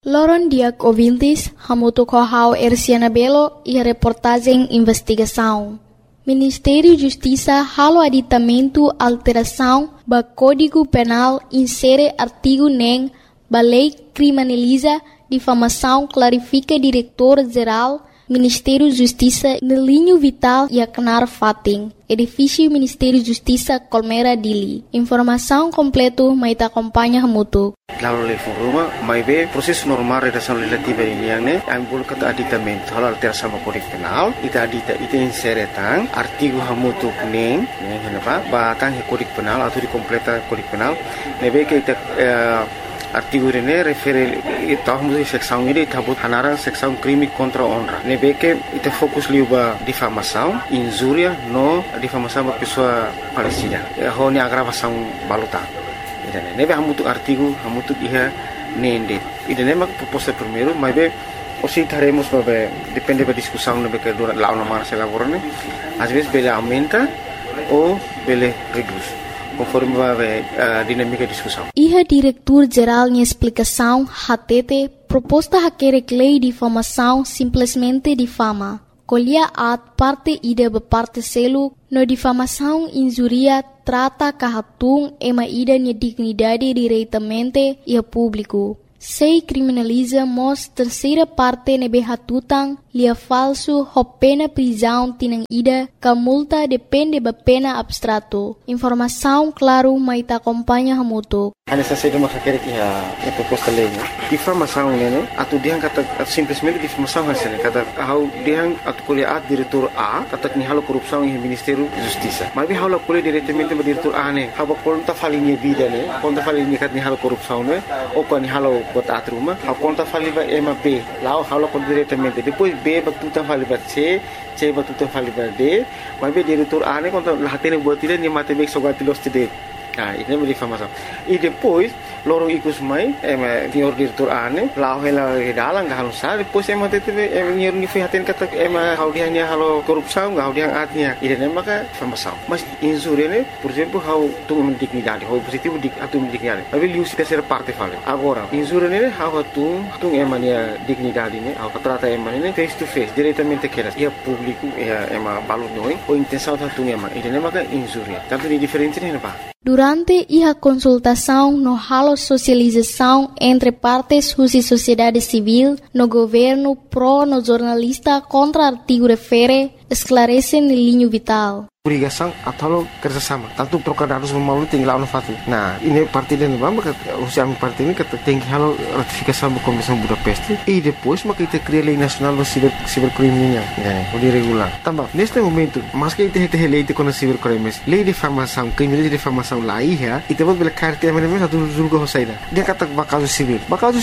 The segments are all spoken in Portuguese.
Loron Diak ouvintes, hamuto kohau Erciana Belo e a reportagem investigação. Ministério da Justiça halo aditamento alteração ba Código Penal insere artigo nem ba lei criminaliza difamação clarifica diretor-geral Ministério da Justiça no linho vital e acnar fating. Edifício Ministério da Justiça Colmera Dili. Informação completo mais acompanha hamuto. Lalu level rumah, mai be proses normal redação legislativa ini yang ne, ambul kata aditamento, halal terasa sama Kode Penal, ita inseretang, artigo hamutu neng, kenapa? Batang Kode Penal atau dikompleta Kode Penal, nebe ke ita artigo ini refere ita hamutu seksão ini tabut hanarang seksão crime contra honra. Nebe ke ita fokus liuba difamação, injúria, no difamação ba pessoa falecida. Honi agravação baluta. Nebe hamutu artigo hamutu iha nende. Ida nema proposta primeiro, mas be osi taremos babe depende da discussão nebe que dura lá na marcha laborane. Às vezes bele aumenta ou bele reduz, conforme babe dinâmica da discussão. Iha diretor-geral em explicação hatete proposta haquere lei de difamação simplesmente difama. Colhia at parte ida ba parte selo no difamação injuria trata kahatung ema ida nia dignidade diretamente e a público. Sei criminaliza mos terceira parte nebe hatutang lia falso ho pena prisão tinang ida ka multa depende ba pena abstrato. Informação claro mai ta acompanha hamuto. Ana saída uma querer que a proposta lei, difamação né, atu diang kata simplesmente difamação hasilnya kata how diang atu kuliah diretor A kata ni halo korupsi em Ministério da Justiça. Mas halo kuliah diretamente ba diretor A né, haba konta falinha vida né, konta falinha kat ni halo korupsi né, ou kan ni halo bot atruma, haba konta fali ba M B, lá halo kon diretamente. Depois B ba tutan fali ba C ba tutan fali ba D, mas be diretor A né konta lahatene buat dia ni mate bek sogat los tide. Nah, ini menjadi difamação. E depois, lorong ikut mai, senhor diretor ane, lau hela dalang gak halus sah. Depois tete senhor nifihatin kata hau dia ni halo korupsau, hau dia atnya. Ini maka difamação. Mas insur ini, por exemplo, hau tu mendignidade, hau positivo atu mendignidade. Tapi liu terceira parte fala. Agora, insur ini hau tu emania dignidade ini, hau trata ini face to face, diretamente keras. Ia público, ia balut noi, ou intenção tu ema. Ini maka insur ya. Tanto di diferente ni apa? Durante a consultação no halo socialização entre partes e sociedade civil, no governo pro no jornalista contra artigo refere, esclarece no linho vital. Obrigação atau kerjasama. Tanto trocar dados melalui tinggal no fatu. Nah, ini parti dan maka usia parti ini kata tinggi halo ratifikasi sama Komisi Budapest. E depois maka kita cria lei nasional do cibercriminal, boleh regular. Tambah, neste momento, mas que kita lei de com cibercrimes, lei de difamação, crime de difamação lá ia, e depois bela carta mesmo satu julga hosaida. Dia kata bakal civil,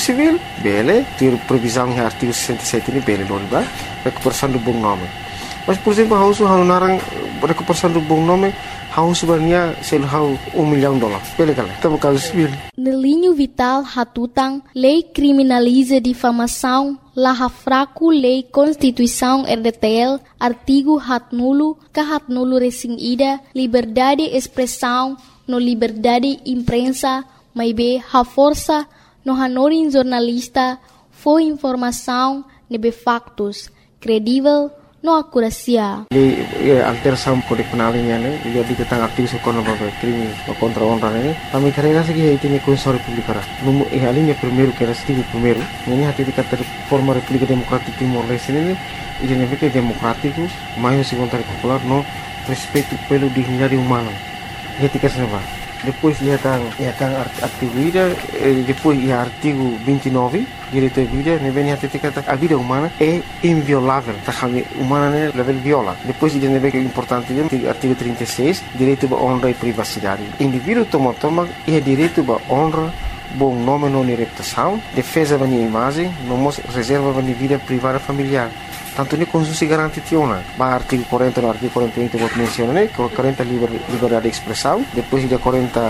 bele, ter previsão em artigo 67 ini bele loriba, recuperação do bom nome. Mas, por exemplo, hau narang recuperação do bom nome, hau sebenarnya sel hau $1 milhão. Bele kala, kita bakal civil. No linho vital hatutang, lei criminaliza difamação, laha fraco lei Constituição RDTL, artigo hat nulo recém ida, liberdade de expressão, no liberdade imprensa, mas be ha força, no hanorin jornalista, foi informação, nebe factos, credível, no acuracia. Alteração Kode Penal ini, dia tentang artigo sekolah bagai crime contra honra ini. Kami karena segi itu ni Konstitusi Republik Ara. Numu alinya primeiro que era artigo primeiro. Ini hati dikata forma República Democrática Timor Leste ini, ini fica democrático, mais segundo popular no respeito pelo dignidade humana. Dia tiga senapa. Depois ia tang artigo ida, depois ia artigo 29, direito à vida, ne vem até kata a vida humana é inviolável, tá kami humana né level viola. Depois ida ne vem importante artigo 36, direito à honra e privacidade. Indivíduo toma é direito à honra, bom nome não reputação, defesa da imagem, não reserva da vida privada familiar. Tanto ni Constitusi garanti tiona, ba artigo 40 no artigo 41 vou mencionar, né? 40 liberdade de expressão, depois de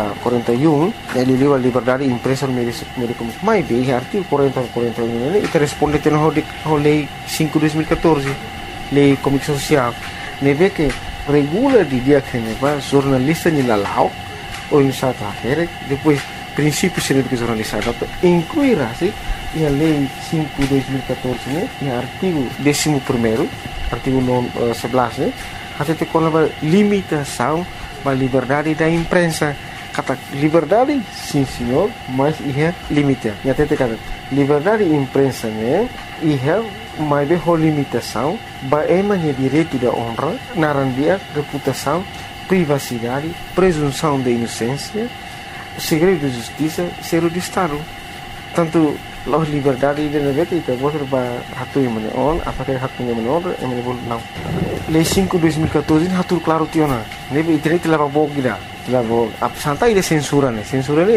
41 ele livre liberdade de imprensa no meio mais bem artigo 40 41 né? E responde tendo a lei 5/2014, lei comunicação social, né? Vê que regula de dia que né, jornalista ni lalau ou em sata depois princípios científicos jornalizados, incluirá a Lei 5/2014, né, e artigo 11º, artigo 11, né, até com a limitação da liberdade da imprensa. Kata liberdade, sim senhor, mas é limite. E até kata liberdade da imprensa, né, mas é limitação, é direito da honra, narandia, reputação, privacidade, presunção de inocência, segredo de justiça, segredo de Estado. Tanto a liberdade de negócio itu boleh hatu yang mana on, apakah hatu yang mana on, yang mana boleh não. Lei 5/2014 hatu claro tiona. Nebe internet telah bawa gila, telah bawa. Santai de censura ne,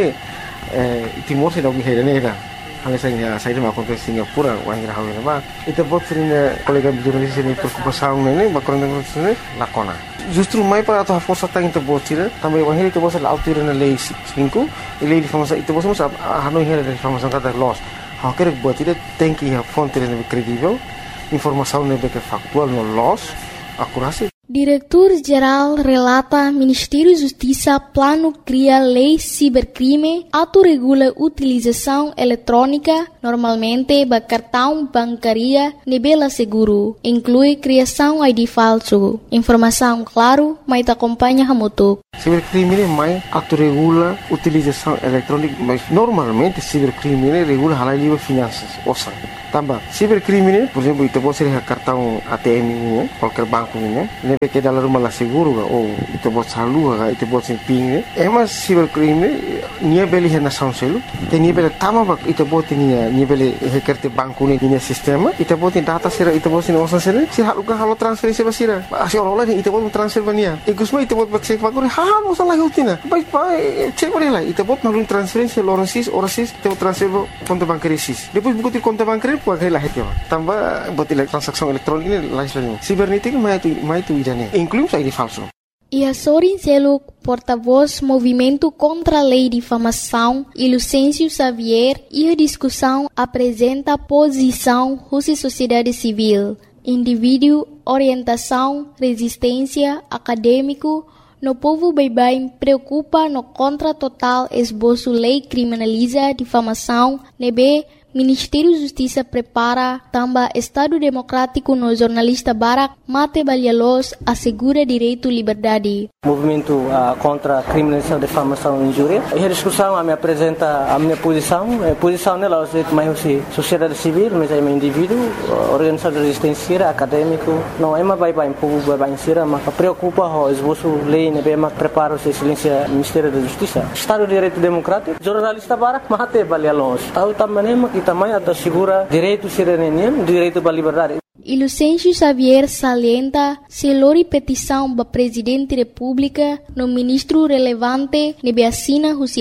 Timor se dah gila ne dah. Hanya saya dah makan ke Singapura, orang yang hawi nama. Itu buat sering kolega jurnalis ini berkumpul ne, bakoran dengan lakona. Justru mai para atau força tá into botira, também o henrique você lá altira na lei 5, e lei de formação, itu você sabe, não é de formação cada loss. Há que botira tem que a fonte credível, informação não é factual no loss, acurácia. Diretor-Geral relata Ministério da Justiça plano cria lei cibercrime, autorregula utilização eletrônica, normalmente ba cartão bancaria nebela seguro, inclui criação ID falso. Informação claro, mas te acompanha hamutuk. Cibercrime mais autorregula utilização eletrônica, mas normalmente cibercrime regula halal livre finanças, ouça. Tambah, cibercrime, por exemplo, itu pode ser cartão ATM ini, qualquer banco ini, nebe que dalam rumah lah seguro, ou itu pode salu, itu pode ser ping, mas cibercrime, nia beli hena sound selu, te nia beli tama bak, itu pode nia beli hekerte banku ni nia sistema, itu pode data sera, itu pode nia osan sera, si halo transferensi basira, asyik orang lain itu pode transfer bania, ikusma itu pode cek fakuri, halo salah utina, baik cek boleh lah, itu pode nalun transferensi orang sis, itu transfer konto bankari sis, depois buku ti konto bankari puai lah itu, tambah buat transaksi elektronik ini lain. Cibernética mais tu idane, inclui ID falso. E Sorin Seluk, porta-voz Movimento contra a Lei de Difamação, e Lucêncio Xavier, e a discussão apresenta posição Rússia Sociedade Civil, indivíduo, orientação, resistência, acadêmico, no povo bem preocupa no contra total esboço lei criminaliza difamação, nebe Ministério da Justiça prepara também Estado Democrático no jornalista Barak Mate Balhalos assegura direito à liberdade. Movimento contra a criminalização, difamação e injúria. E a discussão me apresenta a minha posição. A posição nela é mais sociedade civil, mas é um indivíduo, organização de resistência, acadêmico. Não é mais bem povo bem ser, mas preocupa o esboço lei, né, mas prepara o silêncio Ministério da Justiça. Estado de Direito Democrático, jornalista Barak Mate Balhalos. Tahu também que também assegura direito cidadania, direito à liberdade. E Lucêncio Xavier salienta se lori petição para Presidente da República no ministro relevante nebe assina Rússia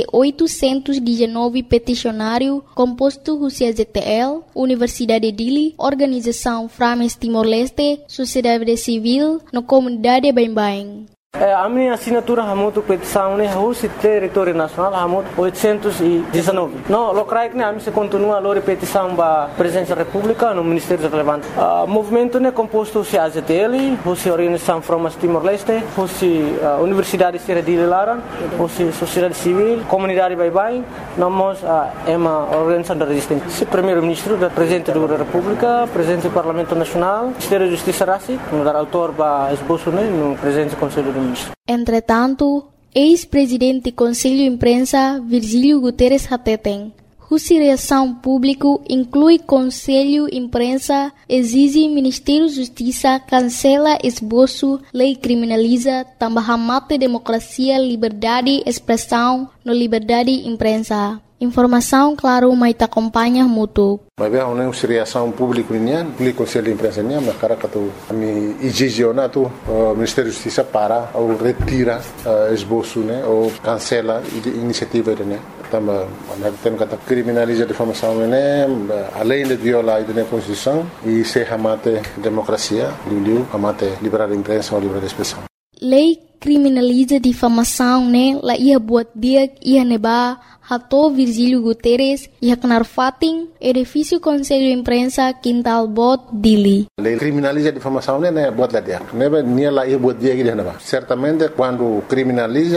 819 peticionário composto Rússia ZTL, Universidade de Dili, Organização Frames Timor-Leste, Sociedade Civil, no Comunidade Bain-Bain. A minha assinatura hamutu petição né Rússia território nacional hamutu 819. No locais né a minha continua a petição para presidente da República no Ministério relevante. Movimento né composto se AZTL, Rússia Organização Frames Timor-Leste, Rússia Universidade de Lara, Rússia Sociedade Civil, Comunidade Bain-Bain, nós é uma organização da resistência. Se primeiro-ministro da presidente da República, presidente do Parlamento Nacional, Ministério da Justiça Rassi, no dar autor para esboço né no presidente do Conselho do Entretanto, ex-presidente do Conselho de Imprensa Virgílio Guterres Hateten, Rússia Reação Público inclui Conselho de Imprensa, exige Ministério da Justiça cancela esboço, lei criminaliza, também mate democracia, liberdade, expressão, no liberdade de imprensa. Informação, claro, mas te acompanha muito. Mas bem, a reação pública o Conselho de Imprensa mas cara que tu me exigena tu Ministério da Justiça para ou retira esboço né ou cancela iniciativa né. Também tem que criminaliza a difamação né além de violar a Constituição e se amate democracia, amate liberdade de imprensa ou liberdade de expressão. Lei criminaliza difamação né la ia buat dia ia neba Hato Virgílio Guterres e Haknar Fatin, edifício Conselho de Imprensa Quintal Bot Dili. A lei criminaliza a difamação né buat lá dia. Neba nia lá ia buat dia que certamente quando criminaliza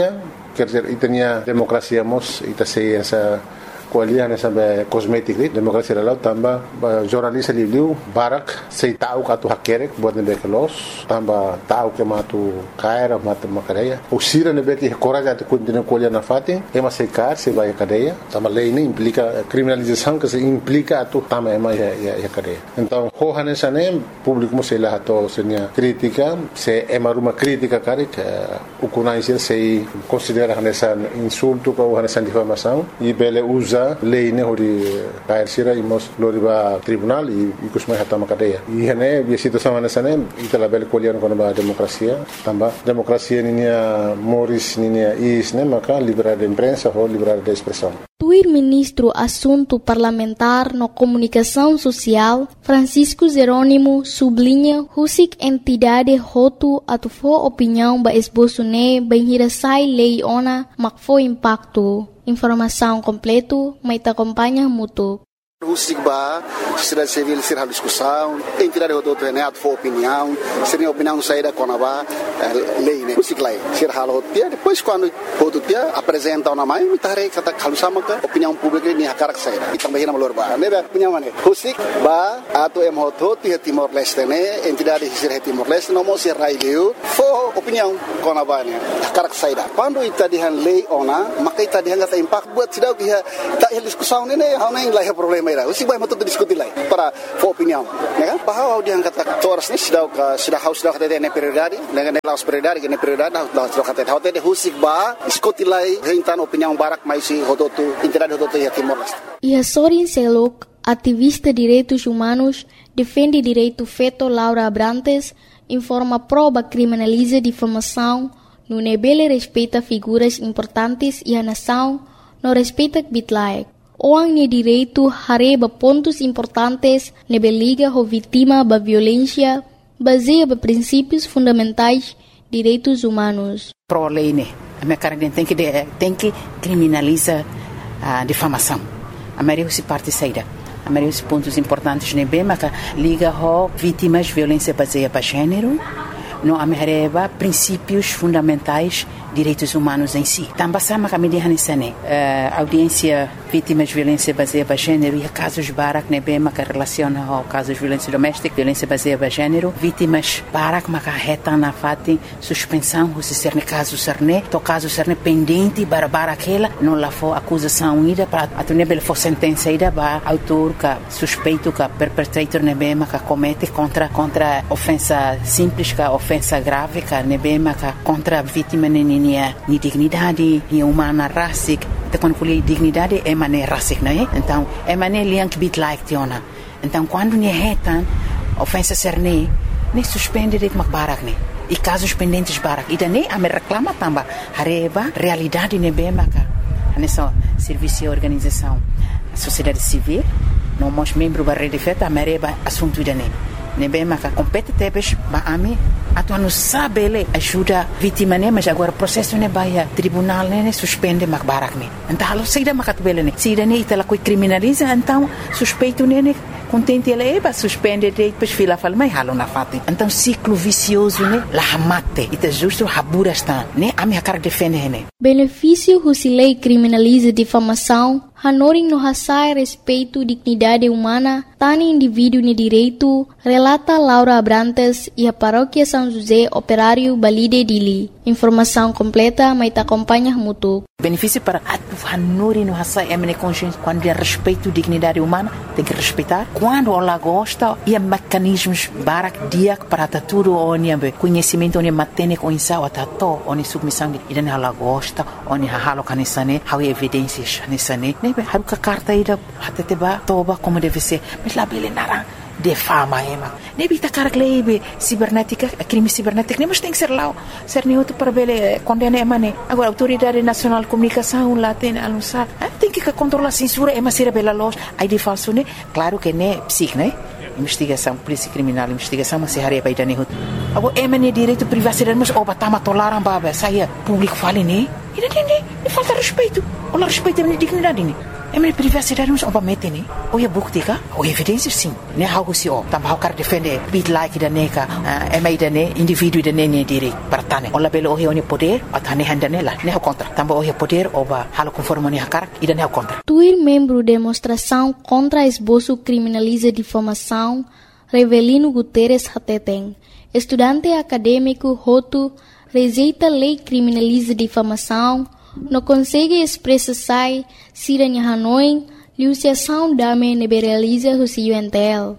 quer dizer, itania demokrasia mos ita sei essa kualiah na sampai kosmetik ni demokrasi dalau tambah jurnalis liu barak sei tahu katu hakerek buat nebe kelos tambah tahu ke matu kaira matu makadeia usira nebe ke coraja de continua kualiah na fatin ema sei kar sei vai cadeia tambah lei ini implica criminalização que se implica atu tambah ema ya cadeia então hohane sane público mo sei lá to senia crítica se ema ruma crítica karik ukunai sei considera hanesan insulto ou hanesan difamação e bele usa lei ne hori kair sira imos loriba tribunal e kusmai hatama cadeia e hene a situação hanesane itala bel kolian kono ba demokrasia tamba demokrasia ninia moris ninia is ne maka liberdade de imprensa ou liberdade de expressão. O ministro Assunto Parlamentar no Comunicação Social, Francisco Jerônimo, sublinha husik entidade hotu atufo opinião ba esboço ne bem hirasai lei ona makfo impacto. Informação completo, mas acompanha mútuo. Husik ba, sociedade civil será discussão, entidade hotu ne atufo opinião, seria opinião saída com a lei ne husik lai será hotu depois quando hotu dia apresenta uma mãe mitare kata kalau sama ke opinião pública ni hakarak saída e também na valor ba ne opinião ne husik ba atau em hotu Timor Leste ne entidade será Timor Leste não mos será ileu fo opinião com a ba ne hakarak saída quando ita dihan lei ona maka ita dihan kata impact buat sidau dia tak diskusão ne hau nem lai problema Usik baik betul diskusi lagi para opinião, ya kan? Bahwa dia kata toras ni sudah kata ne prioridade, dengan laos prioridade, ne prioridade dah kata hotel husik ba diskusi lagi hentan opinião barak mais hototu entidade hototu ya Timor Leste. E Sorin Selok, ativista de direitos humanos, defende direito feto Laura Abrantes, informa prova criminaliza difamação, no nebele respeita figuras importantes e a nação, no respeita bitlaek. Orang ni direito hareba pontos importantes nebe liga ho vítima ba violência baseia ba princípios fundamentais direitos humanos. Pro lei ne, a minha cara tem que criminalizar a difamação. A maioria se parte saída. A maioria dos pontos importantes nebe maka liga ho vítimas violência baseia ba gênero. No amereba princípios fundamentais direitos humanos em si. Também sama kami dihanisane audiência vítimas de violência baseada em gênero e casos barak nebe maka relaciona ao casos de violência doméstica, violência baseada em gênero, vítimas barak maka reta na fati suspensão se cerne caso cerne, to caso cerne pendente bara aquela não lá for acusação ida para atunebel for sentença ida ba autor ka suspeito ka perpetrator nebe maka comete contra ofensa simples ka ofensa grave ka nebe maka contra vítima ni dignidade, ni humana racic, te quando fui dignidade é mané racic, não é? Então é mané liank bit like tiona. Então quando ni retan ofensa cerne, nem suspende de barak ne. E casos pendentes barak. E daí a me reclama tamba hareba realidade nebe maka. Nessa serviço e organização, sociedade civil, não mos membro da rede feta, a mereba assunto daí. Nebe maka compete tebes ba ami atu anu sabele ajuda vítima ne mas agora processo ne baia tribunal ne suspende mak barak ne então halo saída makat bele ne saída ne itala coi criminaliza então suspeito ne contente ele eba suspende de depois fila fala mai halo na fati então ciclo vicioso ne la hamate ita justo habura está ne ami hakar defende ne benefício husilei criminaliza difamação Hanoring no hasai respeito dignidade humana, tani indivíduo ni direito, relata Laura Abrantes e a paróquia São José Operário Balide Dili. Informação completa, mas te acompanha mútuo. Benefício para Hanoring no hasai emene consciência quando é respeito dignidade humana, tem que respeitar. Quando ela gosta, e mecanismos barak diak para tudo onde conhecimento onde matene com insau atato onde submissão e dan ela gosta onde halo kanisane, hau evidências nisane. Haruka carta ida hateteba toba como deve ser mas lá bele nara de fama ema nebi ta karak lebe cibernética crime cibernético nem mas tem que ser lá ser neutro para bele condena emane agora autoridade nacional de comunicação lá tem anunciar tem que controlar a censura ema ser bela loja aí de falso né claro que né psic né investigação polícia criminal investigação mas se haria baida ne agora emane direito privacidade mas oba tama tolaram baba saia público fale né e falta respeito. Olha respeito a minha dignidade. minha privacidade não obviamente né ou é bukti ka ou evidência sim né algo se o também quer defender bit like da neca mai da ne indivíduo da ne direito para tane ou labelo o é poder atane handane lá né contra também o é poder ou va halo conforme ne hakar e da ne contra Tuir membro demonstração contra esboço criminaliza difamação Revelino Guterres Hateteng estudante acadêmico Hotu rejeita lei criminaliza difamação não consegue expressar siranya Hanoi liusiação dame neberaliza o UNTL.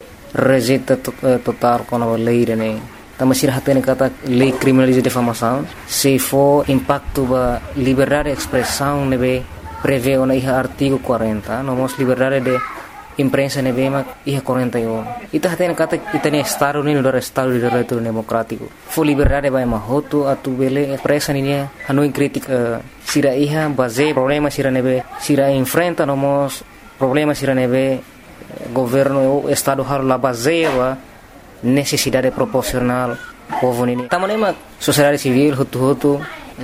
Rejeita total com a lei né. Também se hatene kata lei criminaliza difamação se for impacto ba liberdade de expressão nebe prevê o artigo 40 nomos liberdade de imprensa nebe mak 41 ita hatene kata itane estado ni do estado de direito democrático for liberdade ba mahoto atu bele expressa ni Hanoi crítica sira iha base problema sira nebe sira enfrenta nomos problema sira nebe governo o estado har la base ba necessidade proporcional povo nini tamanema sociedade civil hutu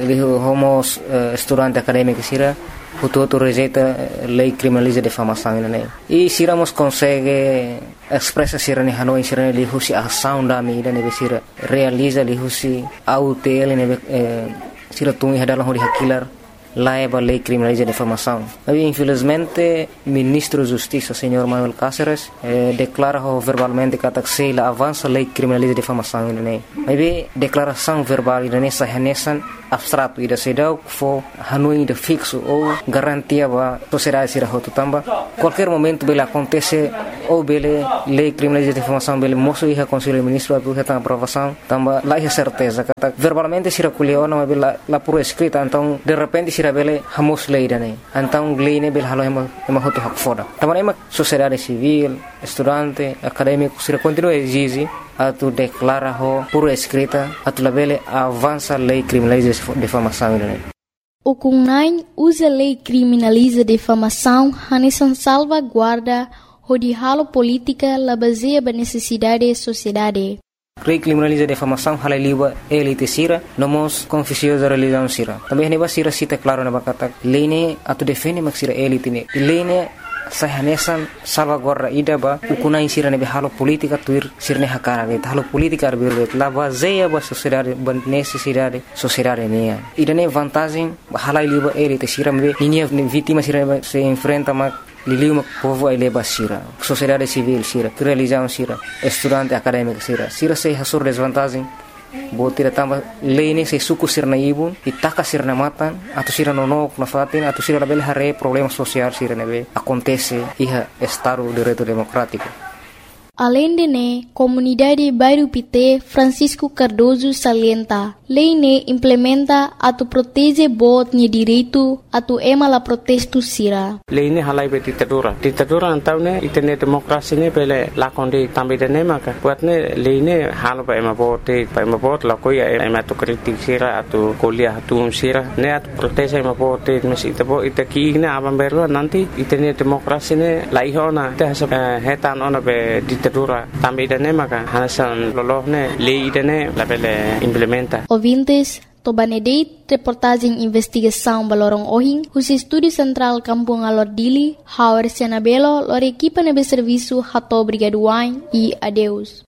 homos estudante acadêmico sira hutu rejeita lei criminaliza difamação né e siramos consegue expressa sira ni Hanoi sira li husi ação da mi ne sira realiza li husi autel ne sira tungi hadalah hori hakilar laiba lei criminaliza difamação. Mas infelizmente ministro da Justiça, senhor Manuel Cáceres, declara verbalmente que a avança lei criminaliza difamação né. Mas declaração verbal nessa renesan abstrato ida sedau fo Hanoi de fixo ou garantia ba sociedade sira hotu tamba qualquer momento bele acontece ou bele lei criminaliza difamação bele moço ia conselho ministro atu reta aprovação tamba lá é certeza kata verbalmente sira kuliona mas bele lá por escrita então de repente sira bele hamos lei dane então lei ne bele halo ema hotu hak foda tamba ema sociedade civil estudante acadêmico sira continua exige atu declara por escrita atu labele avança lei criminaliza difamação né. O CUNAI usa lei criminaliza difamação hanesan salvaguarda hodihalo política la baseia ba necessidade sociedade. Lei criminaliza difamação halai liba elite sira nomos confissões da religião sira. Também neba sira cita claro na bakata lei ne atu defende mak sira elite ne. Lei ne sahanesan salvaguarda ida ba ukunai sira nebe halo politika tuir sirne hakara ge halo politika arbirbe la baseia ba sociedade ban necessidade sociedade ne ida ne vantagem halai liba elite sira mbe ninia vítima sira se enfrenta ma liliu mak povo ai leba sira sociedade civil sira religião sira estudante acadêmico sira se hasur desvantagem botira tamba lei se suku sirna ibun itaka sirna matan atau sira nonok na fatin atau sira label hare problema social sira nebe acontece iha estado de direito democrático. Além de ne, comunidade Bairro Pité Francisco Cardoso salienta, lei ne implementa atu protege bot ni direito atu ema la protesto sira. Lei ne halai be ditadura antau ne itene demokrasi ne pele lakonde tambe de ne maka buat ne lei ne halo ba ema bot la koi ema tu kritik sira atu kuliah atu sira ne atu protege ema bot mes ita ki ne abam berlo nanti itene demokrasi ne la ihona te hetan ona be ditadura tambe de ne maka hasan lolohne lei de ne la pele implementa. Ouvintes, Tobanedeit, reportagem investigação Balorong Ohing, os Estúdio Central Kampung Alordili, Hauer Sianabelo, lor equipa nebe serviço Hato Brigaduain e adeus.